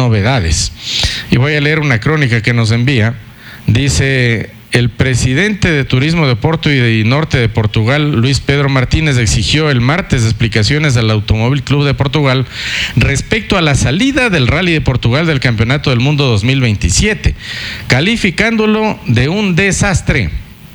novedades. Y voy a leer una crónica que nos envía. Dice: el presidente de Turismo de Porto y Norte de Portugal, Luis Pedro Martínez, exigió el martes explicaciones al Automóvil Club de Portugal respecto a la salida del Rally de Portugal del Campeonato del Mundo 2027, calificándolo de un desastre.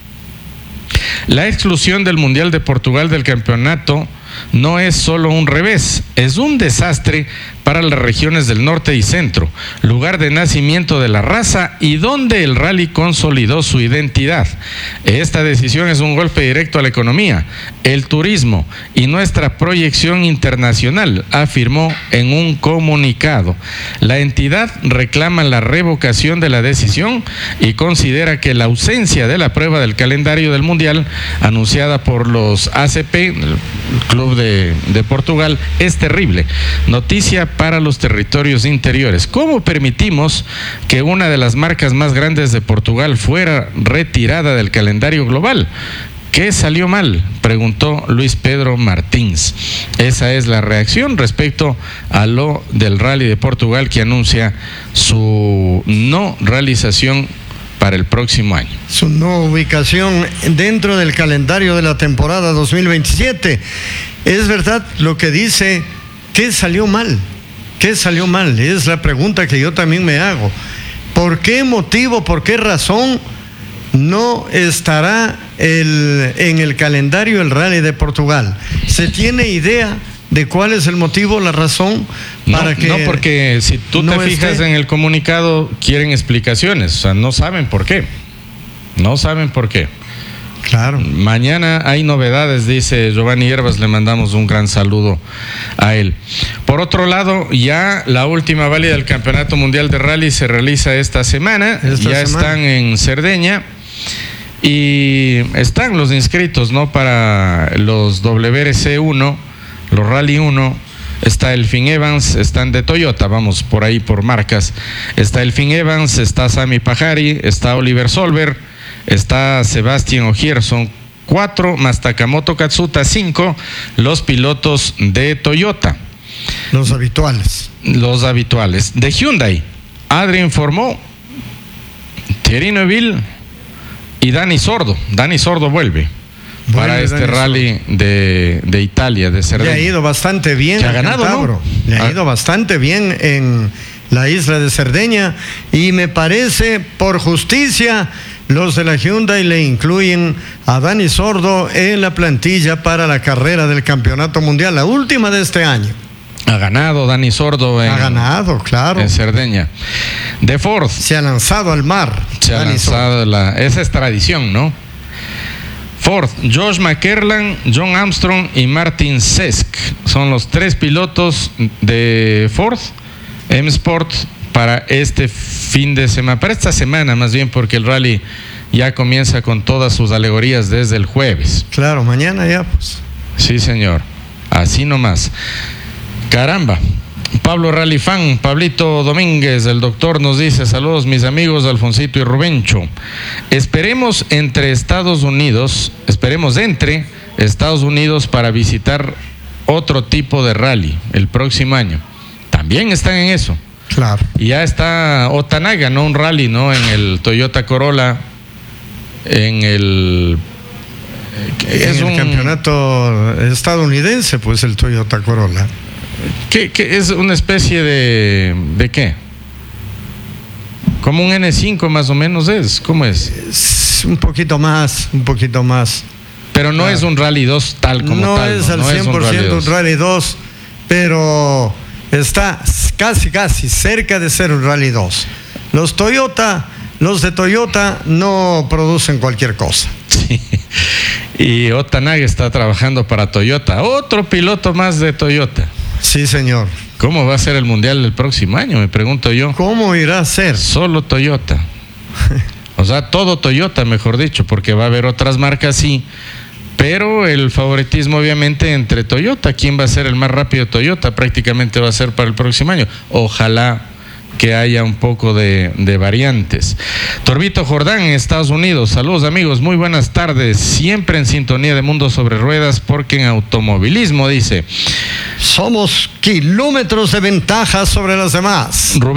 La exclusión del Mundial de Portugal del campeonato no es solo un revés, es un desastre para las regiones del norte y centro, lugar de nacimiento de la raza y donde el rally consolidó su identidad. Esta decisión es un golpe directo a la economía, el turismo y nuestra proyección internacional, afirmó en un comunicado. La entidad reclama la revocación de la decisión y considera que la ausencia de la prueba del calendario del Mundial anunciada por los ACP, el Club de Portugal, es terrible. Noticia para los territorios interiores. ¿Cómo permitimos que una de las marcas más grandes de Portugal fuera retirada del calendario global? ¿Qué salió mal?, preguntó Luis Pedro Martins. Esa es la reacción respecto a lo del Rally de Portugal, que anuncia su no realización para el próximo año. Su no ubicación dentro del calendario de la temporada 2027. Es verdad lo que dice. ¿Qué salió mal? ¿Qué salió mal? Es la pregunta que yo también me hago. ¿Por qué motivo, por qué razón no estará en el calendario el Rally de Portugal? ¿Se tiene idea de cuál es el motivo, la razón para que no, porque si tú te fijas en el comunicado, quieren explicaciones, o sea, no saben por qué. No saben por qué. Claro. Mañana hay novedades, dice Giovanni Hierbas, le mandamos un gran saludo a él. Por otro lado, ya la última válida del Campeonato Mundial de Rally se realiza esta semana. Están en Cerdeña y están los inscritos, ¿no?, para los WRC 1, los Rally 1. Está Elfyn Evans, están de Toyota, vamos por ahí por marcas. Está Elfyn Evans, está Sami Pajari, está Oliver Solberg, está Sebastián Ogier. Son 4, más Takamoto Katsuta 5, los pilotos de Toyota. Los habituales. Los habituales. De Hyundai, Adrien Formó, Thierry Neuville y Dani Sordo. Dani Sordo vuelve para este rally de Italia, de Cerdeña. Le ha ido bastante bien. Ha ganado, ¿no? Le ha ido bastante bien en la isla de Cerdeña y me parece, por justicia, los de la Hyundai le incluyen a Dani Sordo en la plantilla para la carrera del Campeonato Mundial, la última de este año. Ha ganado Dani Sordo claro, en Cerdeña. De Ford. Se ha lanzado al mar. Esa es tradición, ¿no? Ford, Josh McErland, John Armstrong y Martin Sesk son los 3 pilotos de Ford M-Sport para este fin de semana, para esta semana más bien, porque el rally ya comienza con todas sus alegorías desde el jueves. Claro, mañana ya, pues. Sí, señor, así nomás. Caramba. Pablo Rally Fan, Pablito Domínguez, el doctor nos dice: saludos mis amigos Alfonsito y Rubencho. Esperemos entre Estados Unidos para visitar otro tipo de rally el próximo año. También están en eso. Claro. Y ya está Otanaga, ¿no? Un rally, ¿no? En el Toyota Corolla, el campeonato estadounidense, pues el Toyota Corolla. ¿Qué es una especie de qué? Como un N5 más o menos es. ¿Cómo es? Es un poquito más. Pero no es un Rally 2 tal como no tal. Es al 100% un Rally 2, pero está casi cerca de ser un Rally 2. Los de Toyota no producen cualquier cosa. Sí. Y Otanaga está trabajando para Toyota. Otro piloto más de Toyota. Sí, señor. ¿Cómo va a ser el Mundial del próximo año? Me pregunto yo. ¿Cómo irá a ser? Solo Toyota. O sea, todo Toyota, mejor dicho, porque va a haber otras marcas, sí. Pero el favoritismo, obviamente, entre Toyota. ¿Quién va a ser el más rápido? Toyota prácticamente va a ser para el próximo año. Ojalá que haya un poco de variantes. Torbito Jordán, en Estados Unidos. Saludos amigos, muy buenas tardes. Siempre en sintonía de Mundo sobre Ruedas, porque en automovilismo, dice, somos kilómetros de ventaja sobre los demás.